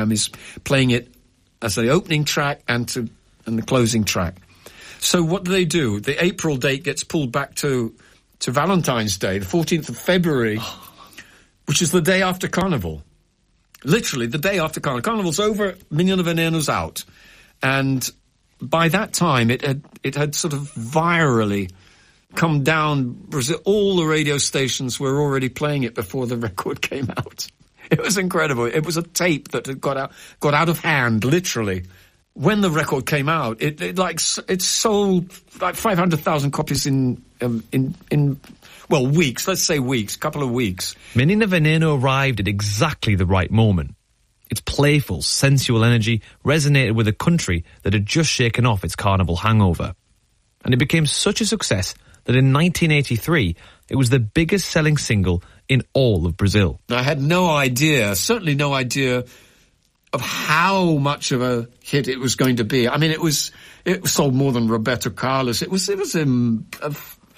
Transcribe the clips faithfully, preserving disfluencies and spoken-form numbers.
program is playing it as the opening track and to and the closing track. So what do they do? The April date gets pulled back to to Valentine's Day, the fourteenth of February, which is the day after Carnival. Literally, the day after Carnival. Carnival's over, Menino Veneno's out. And by that time, it had it had sort of virally come down. Brazil, all the radio stations were already playing it before the record came out. It was incredible. It was a tape that had got out, got out of hand, literally. When the record came out, it, it like it sold like five hundred thousand copies in um, in in well weeks. Let's say weeks, couple of weeks. Menino Veneno arrived at exactly the right moment. Its playful, sensual energy resonated with a country that had just shaken off its carnival hangover, and it became such a success that in nineteen eighty-three it was the biggest selling single in all of Brazil. I had no idea, certainly no idea, of how much of a hit it was going to be. I mean, it was it sold more than Roberto Carlos. It was it was um, a,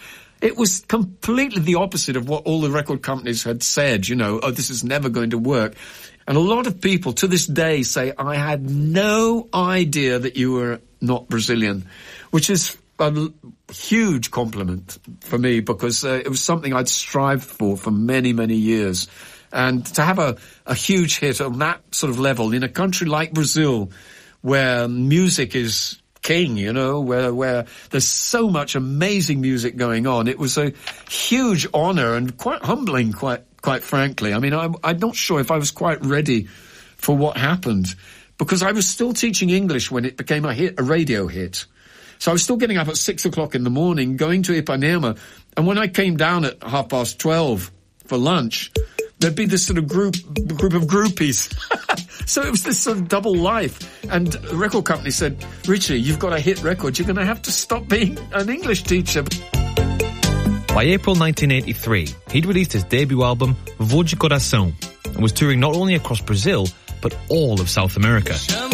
it was completely the opposite of what all the record companies had said. You know, oh, this is never going to work. And a lot of people to this day say, I had no idea that you were not Brazilian, which is a huge compliment for me, because uh, it was something I'd strived for for many, many years. And to have a, a huge hit on that sort of level in a country like Brazil, where music is king, you know, where where there's so much amazing music going on, it was a huge honor and quite humbling, quite quite frankly. I mean, I'm, I'm not sure if I was quite ready for what happened, because I was still teaching English when it became a hit, a radio hit. So I was still getting up at six o'clock in the morning, going to Ipanema, and when I came down at half past twelve for lunch, there'd be this sort of group group of groupies. So it was this sort of double life. And the record company said, Richie, you've got a hit record. You're going to have to stop being an English teacher. By April nineteen eighty-three, he'd released his debut album, Voz de Coração, and was touring not only across Brazil, but all of South America.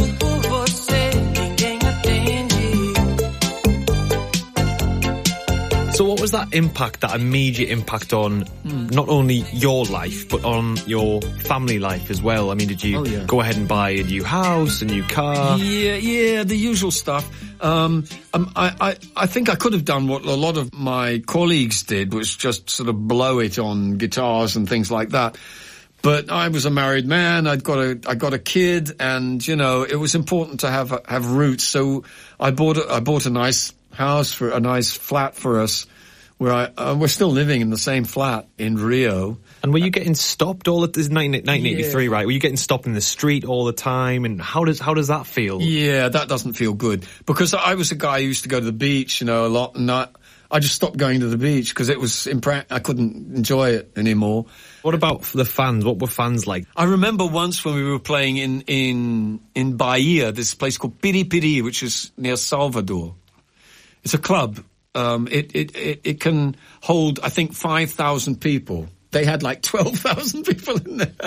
So what was that impact, that immediate impact on mm. not only your life, but on your family life as well? I mean, did you oh, yeah. go ahead and buy a new house, a new car? Yeah, yeah, the usual stuff. Um, um, I, I, I think I could have done what a lot of my colleagues did, which just sort of blow it on guitars and things like that. But I was a married man. I'd got a, I got a kid, and you know, it was important to have have roots. So I bought a, I bought a nice house for a nice flat for us, where I uh, we're still living in the same flat in Rio. And were you getting stopped all at this nineteen eighty-three, yeah. right? Were you getting stopped in the street all the time? And how does how does that feel? Yeah, that doesn't feel good, because I was a guy who used to go to the beach, you know, a lot, and I, I just stopped going to the beach because it was impra- I couldn't enjoy it anymore. What about the fans? What were fans like? I remember once when we were playing in in in Bahia, this place called Piripiri, which is near Salvador. It's a club. Um, it, it, it, it can hold, I think, five thousand people. They had like twelve thousand people in there.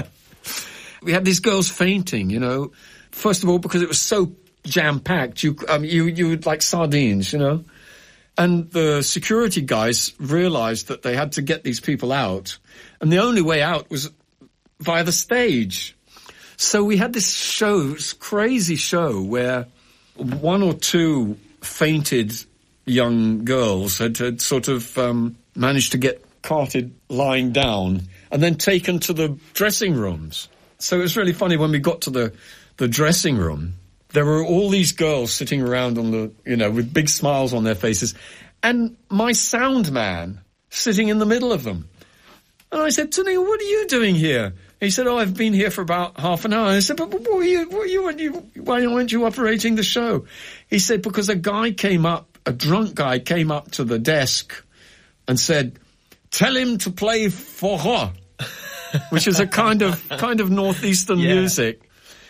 We had these girls fainting, you know. First of all, because it was so jam-packed, you, um, you, you would like sardines, you know. And the security guys realized that they had to get these people out. And the only way out was via the stage. So we had this show, this crazy show, where one or two fainted young girls had, had sort of um, managed to get carted lying down and then taken to the dressing rooms. So it was really funny when we got to the, the dressing room. There were all these girls sitting around on the, you know, with big smiles on their faces, and my sound man sitting in the middle of them. And I said, Tonio, what are you doing here? He said, oh, I've been here for about half an hour. I said, but what were you, what were you, when you, why weren't you operating the show? He said, because a guy came up, a drunk guy came up to the desk and said, tell him to play forró, which is a kind of, kind of northeastern yeah. music.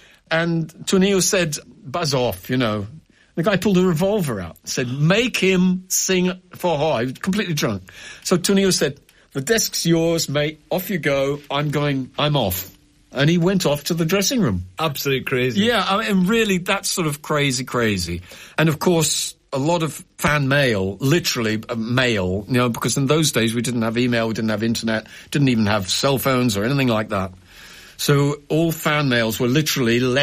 And Tonio said, buzz off, you know. The guy pulled a revolver out, said, make him sing forró. He was completely drunk. So Tonio said, the desk's yours, mate. Off you go. I'm going, I'm off. And he went off to the dressing room. Absolute crazy. Yeah, I mean, really, that's sort of crazy, crazy. And of course, a lot of fan mail, literally uh, mail, you know, because in those days we didn't have email, we didn't have internet, didn't even have cell phones or anything like that. So all fan mails were literally